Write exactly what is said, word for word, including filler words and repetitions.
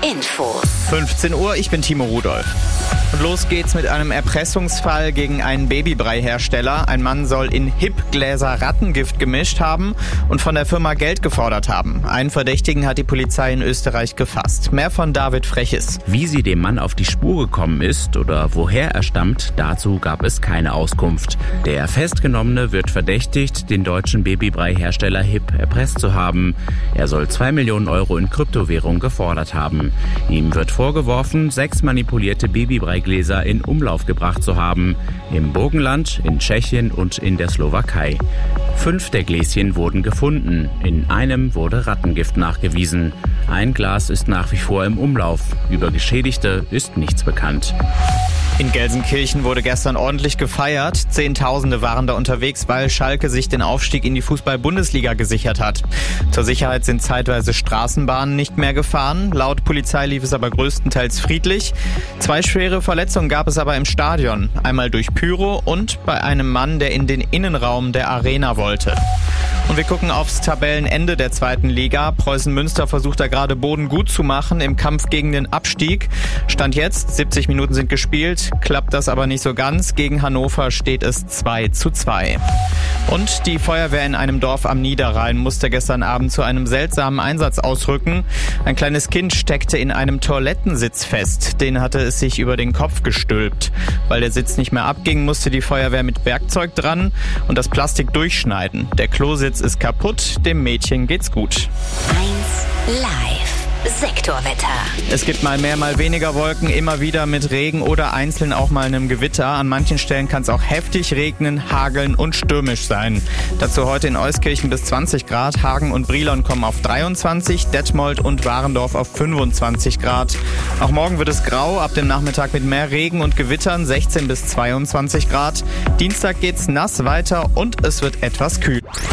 Infos. fünfzehn Uhr, ich bin Timo Rudolph. Und los geht's mit einem Erpressungsfall gegen einen Babybrei-Hersteller. Ein Mann soll in Hip-Gläser Rattengift gemischt haben und von der Firma Geld gefordert haben. Einen Verdächtigen hat die Polizei in Österreich gefasst. Mehr von David Freches. Wie sie dem Mann auf die Spur gekommen ist oder woher er stammt, dazu gab es keine Auskunft. Der Festgenommene wird verdächtigt, den deutschen Babybrei-Hersteller Hip erpresst zu haben. Er soll zwei Millionen Euro in Kryptowährung gefordert haben. Ihm wird vorgeworfen, sechs manipulierte Babybreigläser in Umlauf gebracht zu haben. Im Burgenland, in Tschechien und in der Slowakei. Fünf der Gläschen wurden gefunden. In einem wurde Rattengift nachgewiesen. Ein Glas ist nach wie vor im Umlauf. Über Geschädigte ist nichts bekannt. In Gelsenkirchen wurde gestern ordentlich gefeiert. Zehntausende waren da unterwegs, weil Schalke sich den Aufstieg in die Fußball-Bundesliga gesichert hat. Zur Sicherheit sind zeitweise Straßenbahnen nicht mehr gefahren. Laut Polizei lief es aber größtenteils friedlich. Zwei schwere Verletzungen gab es aber im Stadion. Einmal durch Pyro und bei einem Mann, der in den Innenraum der Arena wollte. Und wir gucken aufs Tabellenende der zweiten Liga. Preußen Münster versucht da gerade Boden gut zu machen im Kampf gegen den Abstieg. Stand jetzt, siebzig Minuten sind gespielt, klappt das aber nicht so ganz. Gegen Hannover steht es zwei zu zwei. Und die Feuerwehr in einem Dorf am Niederrhein musste gestern Abend zu einem seltsamen Einsatz ausrücken. Ein kleines Kind steckte in einem Toilettensitz fest. Den hatte es sich über den Kopf gestülpt. Weil der Sitz nicht mehr abging, musste die Feuerwehr mit Werkzeug dran und das Plastik durchschneiden. Der Klositz ist kaputt, dem Mädchen geht's gut. eins Live. Sektorwetter. Es gibt mal mehr, mal weniger Wolken, immer wieder mit Regen oder einzeln auch mal einem Gewitter. An manchen Stellen kann es auch heftig regnen, hageln und stürmisch sein. Dazu heute in Euskirchen bis zwanzig Grad, Hagen und Brilon kommen auf dreiundzwanzig, Detmold und Warendorf auf fünfundzwanzig Grad. Auch morgen wird es grau, ab dem Nachmittag mit mehr Regen und Gewittern, sechzehn bis zweiundzwanzig Grad. Dienstag geht's nass weiter und es wird etwas kühl.